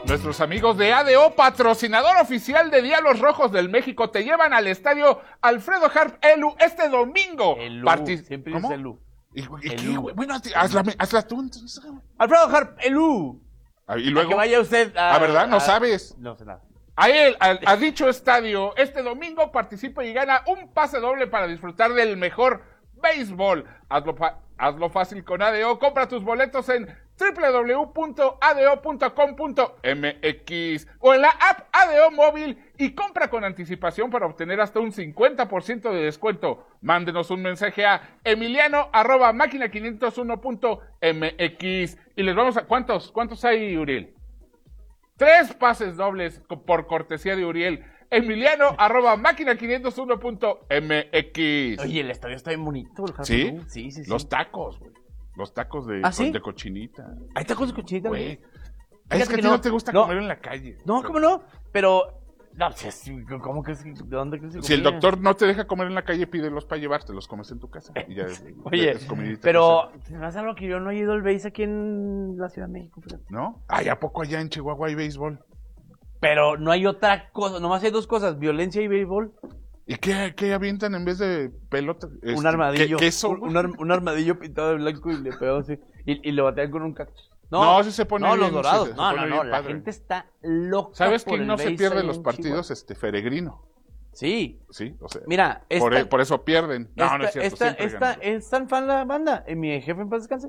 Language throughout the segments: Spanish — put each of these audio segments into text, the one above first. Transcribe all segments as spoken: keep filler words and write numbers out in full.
Nuestros amigos de A D O, patrocinador oficial de Diablos Rojos del México, te llevan al estadio Alfredo Harp Elu este domingo. Elu, Partic- siempre ¿Cómo? dice Elu. ¿Y, y Elu. qué, güey? Bueno, hazla, hazla tú entonces. Alfredo Harp Elu. Ah, y luego, A que vaya usted a... ¿a verdad? ¿No a- sabes? No sé nada. A él, a, a dicho estadio, este domingo participa y gana un pase doble para disfrutar del mejor béisbol. Hazlo, fa- hazlo fácil con A D O. Compra tus boletos en doble u doble u doble u punto a d o punto com punto m x o en la app A D O móvil y compra con anticipación para obtener hasta un cincuenta por ciento de descuento. Mándenos un mensaje a emiliano arroba máquina quinientos uno punto m x y les vamos a... ¿Cuántos? ¿Cuántos hay, Uriel? Tres pases dobles por cortesía de Uriel. Emiliano arroba máquina quinientos uno punto m x. Oye, el estadio está bien bonito. El Harp ¿Sí? Elu. Sí, sí, sí. Los tacos, güey. Los tacos de, ¿Ah, sí? de cochinita. Ahí está con su cochinita, Güey. güey. Es Fíjate que a que ti no. no te gusta No. comer en la calle. No, Pero- ¿cómo no? Pero... No, pues, ¿cómo crees que... ¿De dónde crees que Si el comía? doctor no te deja comer en la calle, pídelos para llevarte, los comes en tu casa. Y ya es- Oye, es comidita pero... casera. ¿Te pasa algo que yo no he ido al base aquí en la Ciudad de México? Fíjate. ¿No? Ay, ¿a poco allá en Chihuahua hay béisbol? Pero no hay otra cosa, nomás hay dos cosas, violencia y béisbol. ¿Y qué, qué avientan en vez de pelota? Este, Un armadillo. ¿Qué, queso? Un, un ar- un armadillo pintado de blanco y le pegó así. Y, y lo batean con un cactus. No, sí se pone No, bien, los dorados. se- se no, pone no, no. bien La padre. gente está loca. ¿Sabes por quién el no se base pierde ahí los en partidos? Chihuahua. Este, Feregrino. Sí. Sí, o sea. Mira, esta, por, e- por eso pierden. No, esta, no es cierto. esta, siempre esta ganan. es tan fan la banda. Y mi jefe en paz descanse.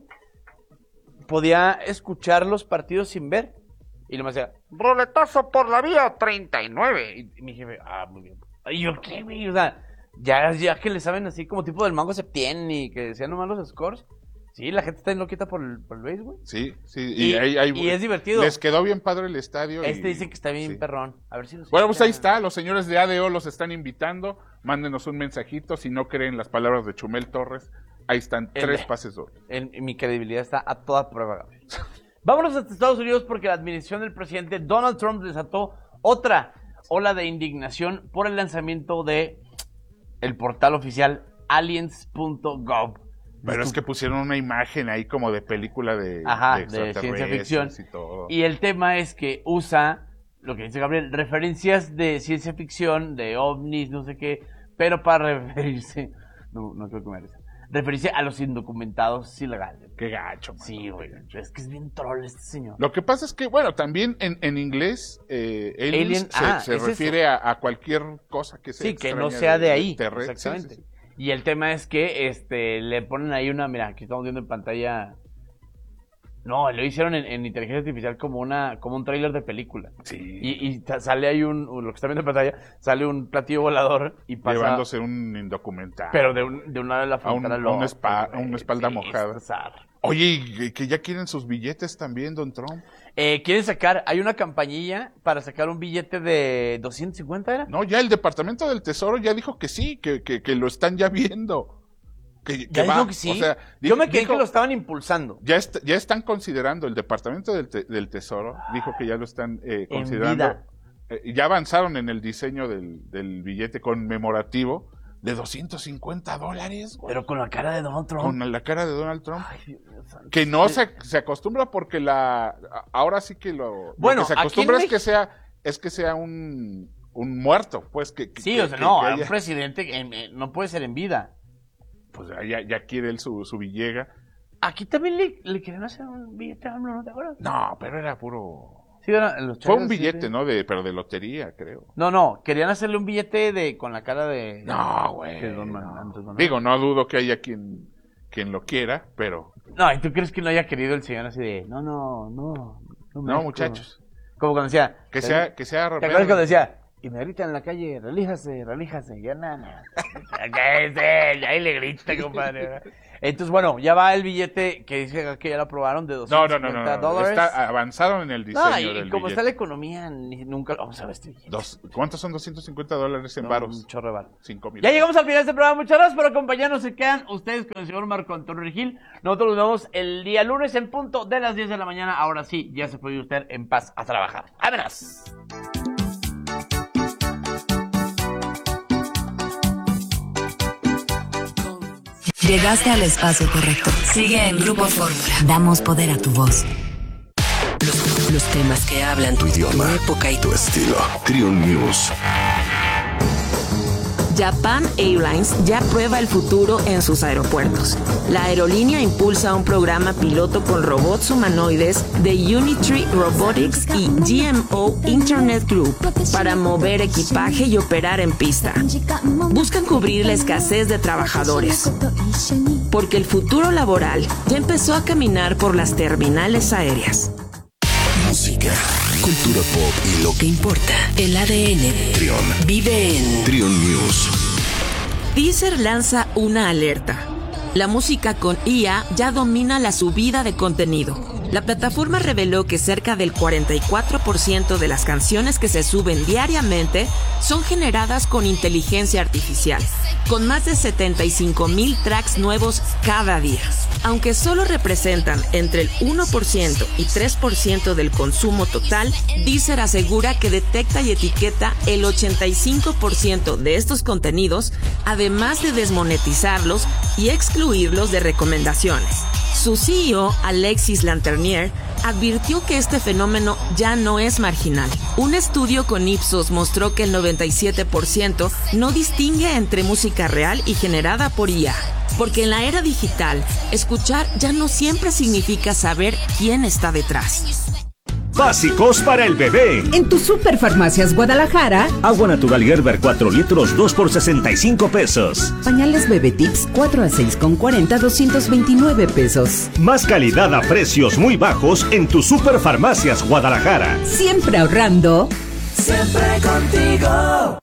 Podía escuchar los partidos sin ver. Y nomás decía, roletazo por la vía treinta y nueve. Y mi jefe, ah, muy bien. Y yo, ¿qué, güey? O sea, ya, ya que le saben así como tipo del Mango Septién y que decían nomás los scores. Sí, la gente está enloquita por el, por el base, güey. Sí, sí. Y, Y, ahí- ahí- y es divertido. Les quedó bien padre el estadio. Este y- dice que está bien sí. perrón. A ver si los Bueno, pues ahí escuchan. está. Los señores de A D O los están invitando. Mándenos un mensajito. Si no creen las palabras de Chumel Torres, ahí están El- tres pases dobles. En, en mi credibilidad está a toda prueba, Gabriel. Vámonos hasta Estados Unidos porque la administración del presidente Donald Trump desató otra ola de indignación por el lanzamiento de el portal oficial aliens punto gov. Pero es que pusieron una imagen ahí como de película de, Ajá, de de ciencia extraterrestres ficción. y todo. Y el tema es que usa, lo que dice Gabriel, referencias de ciencia ficción, de ovnis, no sé qué, pero para referirse, no, no creo que me merezca, referirse a los indocumentados ilegales. Qué gacho, man. Sí, güey, es que es bien troll este señor. Lo que pasa es que, bueno, también en, en inglés, eh, aliens Alien, se, ah, se es refiere a, a cualquier cosa que sea Sí, que no extraña sea de ahí. terrestre. Exactamente. Sí, sí, sí. Y el tema es que este le ponen ahí una, mira, aquí estamos viendo en pantalla. No, lo hicieron en, en inteligencia artificial como una, como un tráiler de película. Sí. Y, y ta- sale ahí un, lo que está viendo en pantalla, sale un platillo volador y pasa. Llevándose un indocumentado. Pero de un, de una de la A un- frontera a al una otro, espa- a güey. una espalda Sí, mojada. es zarra. Oye, y que ya quieren sus billetes también, don Trump. Eh, quieren sacar, hay una campañilla para sacar un billete de doscientos cincuenta, ¿era? No, ya el Departamento del Tesoro ya dijo que sí, que, que, que lo están ya viendo. Que, que Ya va. dijo que sí. O sea, Yo dijo- me creí dijo- que lo estaban impulsando. Ya, est- ya están considerando, el Departamento del, Te- del Tesoro dijo que ya lo están eh, En considerando. vida. Eh, ya avanzaron en el diseño del, del billete conmemorativo de doscientos cincuenta dólares, güey. Pero con la cara de Donald Trump. Con la cara de Donald Trump. Ay, Dios mío santo. Que no Sí. se, se acostumbra porque la a- ahora sí que lo, Bueno, lo que se aquí en acostumbra es Mex- que sea es que sea un, un muerto, pues que, que- Sí, que- o sea, que- no, que a un haya- presidente que, eh, no puede ser en vida. pues ya, ya quiere él su, su villega. Aquí también le, le querían hacer un billete a AMLO, ¿no te acuerdas? No, pero era puro. Sí, era en los Fue un chairos, sí, billete, sí. ¿no? De, pero de lotería, creo. No, no, querían hacerle un billete de con la cara de... No, güey. de Don no. Man- Andrés Manuel. Digo, no dudo que haya quien, quien lo quiera, pero No, ¿y tú crees que no haya querido el señor así de... No, no, no. No, no, México"? muchachos. Como cuando decía... Que sea, que sea. ¿Te acuerdas cuando decía? Y me grita en la calle, relíjase, relíjase, ya nada. Ahí le grita, compadre. Entonces, bueno, ya va el billete que dice que ya lo aprobaron de No, doscientos no, no, cincuenta no, no. dólares. Está, avanzaron en el diseño No, y del como billete. está la economía, ni- nunca lo vamos a ver este billete. Dos- ¿Cuántos son doscientos cincuenta dólares en No, varos? un chorro de varo. Cinco mil. Ya llegamos al final de este programa. Muchas gracias por acompañarnos. Se quedan ustedes con el señor Marco Antonio Regil. Nosotros nos vemos el día lunes en punto de las diez de la mañana. Ahora sí, ya se puede ir usted en paz a trabajar. ¡Vámonos! Llegaste al espacio correcto. Sigue en Grupo Fórmula. Damos poder a tu voz. Los Los temas que hablan tu idioma, tu época y tu estilo. Trion News. Japan Airlines ya prueba el futuro en sus aeropuertos. La aerolínea impulsa un programa piloto con robots humanoides de Unitree Robotics y G M O Internet Group para mover equipaje y operar en pista. Buscan cubrir la escasez de trabajadores, porque el futuro laboral ya empezó a caminar por las terminales aéreas. Música, cultura pop y lo que importa. El A D N. Trion. Vive en Trion News. Deezer lanza una alerta. La música con I A ya domina la subida de contenido. La plataforma reveló que cerca del cuarenta y cuatro por ciento de las canciones que se suben diariamente son generadas con inteligencia artificial, con más de setenta y cinco mil tracks nuevos cada día. Aunque solo representan entre el uno por ciento y tres por ciento del consumo total, Deezer asegura que detecta y etiqueta el ochenta y cinco por ciento de estos contenidos, además de desmonetizarlos y excluirlos de recomendaciones. Su C E O, Alexis Lanternier, advirtió que este fenómeno ya no es marginal. Un estudio con Ipsos mostró que el noventa y siete por ciento no distingue entre música real y generada por I A. Porque en la era digital, escuchar ya no siempre significa saber quién está detrás. Básicos para el bebé. En tu Superfarmacias Guadalajara. Agua natural Gerber cuatro litros, dos por sesenta y cinco pesos. Pañales Bebé Tips cuatro a seis con cuarenta, doscientos veintinueve pesos. Más calidad a precios muy bajos en tu Superfarmacias Guadalajara. Siempre ahorrando. Siempre contigo.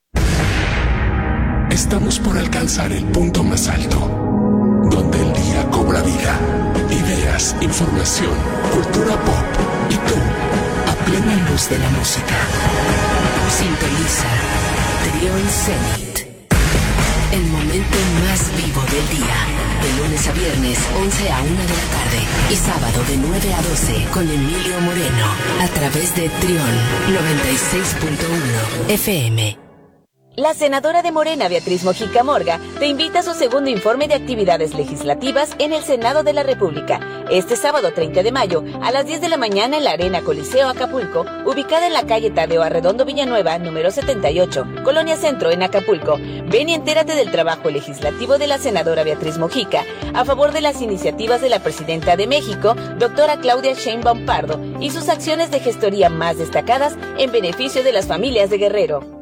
Estamos por alcanzar el punto más alto, donde el día cobra vida. Ideas, información, cultura pop y tú, a plena luz de la música. Sintoniza Trion Zenit. El momento más vivo del día. De lunes a viernes, once a una de la tarde. Y sábado de nueve a doce con Emilio Moreno. A través de Trion noventa y seis punto uno F M. La senadora de Morena, Beatriz Mojica Morga, te invita a su segundo informe de actividades legislativas en el Senado de la República, este sábado treinta de mayo, a las diez de la mañana en la Arena Coliseo Acapulco, ubicada en la calle Tadeo Arredondo Villanueva, número setenta y ocho, Colonia Centro, en Acapulco. Ven y entérate del trabajo legislativo de la senadora Beatriz Mojica, a favor de las iniciativas de la Presidenta de México, doctora Claudia Sheinbaum Pardo, y sus acciones de gestoría más destacadas en beneficio de las familias de Guerrero.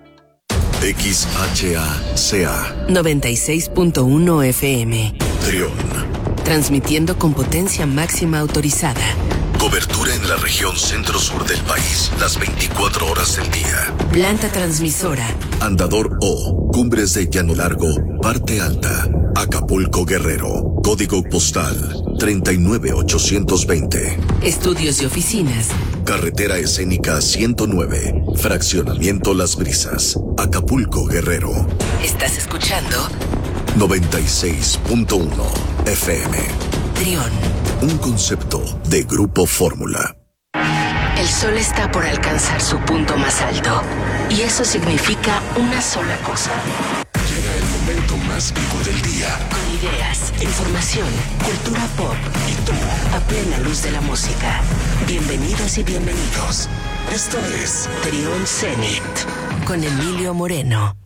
X H A C A noventa y seis punto uno F M. Trion. Transmitiendo con potencia máxima autorizada. Cobertura en la región centro-sur del país, las veinticuatro horas del día. Planta transmisora. Andador O, Cumbres de Llano Largo, Parte Alta, Acapulco, Guerrero. Código postal treinta y nueve ochocientos veinte. Estudios y oficinas. Carretera escénica ciento nueve, Fraccionamiento Las Brisas, Acapulco, Guerrero. ¿Estás escuchando? noventa y seis punto uno F M. Trion. Un concepto de Grupo Fórmula. El sol está por alcanzar su punto más alto. Y eso significa una sola cosa. Llega el momento más vivo del día. Con ideas, información, cultura pop y tú, a plena luz de la música. Bienvenidos y bienvenidos. Esto es Trion Zenit con Emilio Moreno.